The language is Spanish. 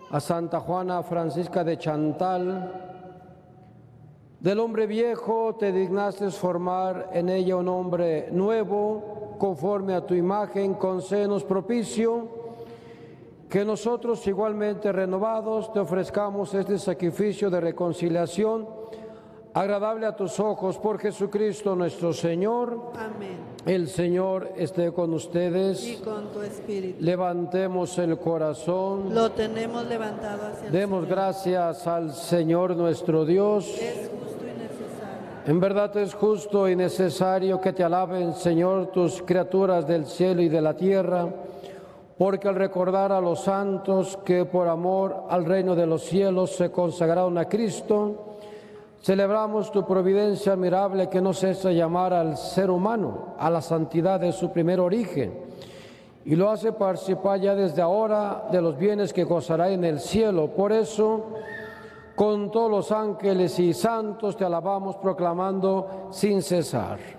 a Santa Juana Francisca de Chantal. Del hombre viejo te dignaste formar en ella un hombre nuevo, conforme a tu imagen, concédenos propicio, que nosotros igualmente renovados te ofrezcamos este sacrificio de reconciliación, agradable a tus ojos, por Jesucristo nuestro Señor. Amén. El Señor esté con ustedes. Y con tu espíritu. Levantemos el corazón. Lo tenemos levantado hacia el Demos Señor. gracias al Señor nuestro Dios. Es justo y necesario. En verdad es justo y necesario que te alaben, Señor, tus criaturas del cielo y de la tierra, porque al recordar a los santos que por amor al reino de los cielos se consagraron a Cristo, celebramos tu providencia admirable que no cesa llamar al ser humano a la santidad de su primer origen y lo hace participar ya desde ahora de los bienes que gozará en el cielo. Por eso, con todos los ángeles y santos te alabamos proclamando sin cesar.